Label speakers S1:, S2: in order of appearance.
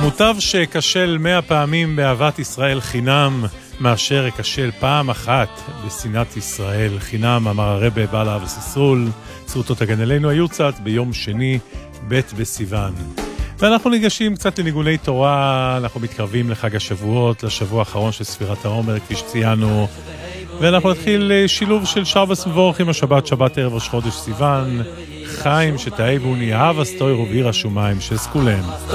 S1: מוטב שקשל 100 פעמים באהבת ישראל חינם, מאשר יקשל פעם אחת בשנאת ישראל חינם, אמר הרב בעל אהב סיסרול. זכותו תגן עלינו. היורצייט ביום שני, ב' בסיוון. ואנחנו ניגשים קצת לניגוני תורה, אנחנו מתקרבים לחג השבועות, לשבוע האחרון של ספירת העומר, כפי שציינו. ואנחנו נתחיל שילוב של שרבס מבורך עם השבת, שבת ערב ראש חודש סיוון, חיים שתאהבוני, אהב אסתוי רובי רשומיים, שסקולם.